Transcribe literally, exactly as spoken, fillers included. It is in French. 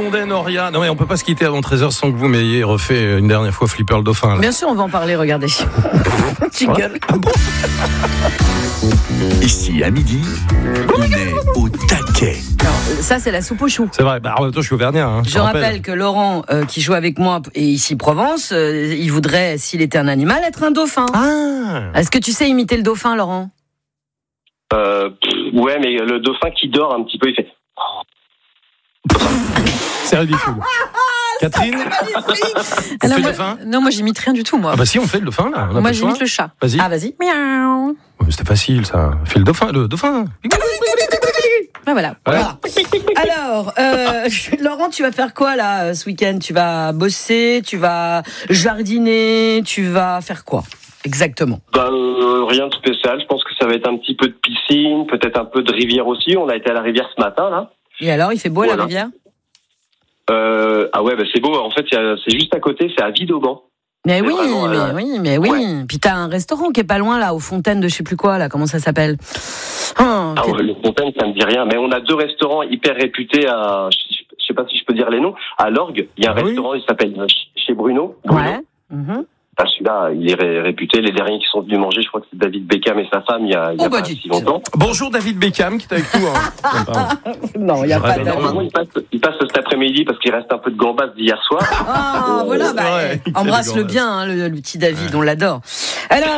Blondin, Noria. Non mais on peut pas se quitter avant treize heures sans que vous m'ayez refait une dernière fois Flipper le dauphin. Là. Bien sûr, on va en parler, regardez. Tu gueules. Ah bon. Ici, à midi, on est au taquet. Alors, ça, c'est la soupe aux choux. C'est vrai, bah, en même temps, je suis auvergnat. Hein, je Je rappelle. rappelle que Laurent, euh, qui joue avec moi, et ici Provence, euh, il voudrait, s'il était un animal, être un dauphin. Ah. Est-ce que tu sais imiter le dauphin, Laurent ? Euh, pff, ouais, mais le dauphin qui dort un petit peu, il fait... C'est ridicule. Catherine, on Alors fait moi, le dauphin ? Non, moi j'imite rien du tout, moi. Ah bah si, on fait le dauphin là. On a pas moi le choix. j'imite le chat. Vas-y. Ah, vas-y. Miaou. Ouais, c'était facile ça. Fais le dauphin, le dauphin. Ah, voilà. Voilà. Alors, euh, Laurent, tu vas faire quoi là ce week-end ? Tu vas bosser, tu vas jardiner, tu vas faire quoi exactement ? Bah, euh, rien de spécial. Je pense que ça va être un petit peu de piscine, peut-être un peu de rivière aussi. On a été à la rivière ce matin, là. Et alors, il fait beau Voilà. la rivière ? Euh, ah ouais, bah c'est beau. En fait, y a, c'est juste à côté, c'est à Vidauban. Mais C'est oui, vraiment, mais euh, oui, mais oui. ouais. Puis t'as un restaurant qui est pas loin là, aux Fontaines de je sais plus quoi là, comment ça s'appelle ? Oh, Ah qui- ouais, le Fontaine, ça me dit rien. Mais on a deux restaurants hyper réputés à... Je je sais pas si je peux dire les noms. À l'Orgue, il y a un Ah oui. restaurant, il s'appelle chez Bruno. Bruno. Ouais. Mhm. Ah, celui-là, il est ré- réputé. Les derniers qui sont venus manger, je crois que c'est David Beckham et sa femme, il y a, il y a Oh, bah, pas dis- si longtemps. Bonjour David Beckham qui est avec nous. Hein. Pardon. Non, il y a Je pas rêve de. énormément. Normalement, il passe, il passe cet après-midi parce qu'il reste un peu de gambas d'hier soir. Ah, voilà, C'est bah, vrai, eh, il fait embrasse-le des bien, hein, le, le petit David, on l'adore. Alors.